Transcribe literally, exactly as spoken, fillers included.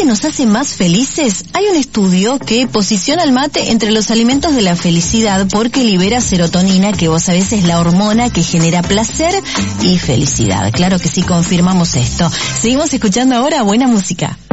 nos hace más felices? Hay un estudio que posiciona el mate entre los alimentos de la felicidad porque libera serotonina, que vos sabés es la hormona que genera placer y felicidad. Claro que sí, confirmamos esto. Seguimos escuchando ahora buena música.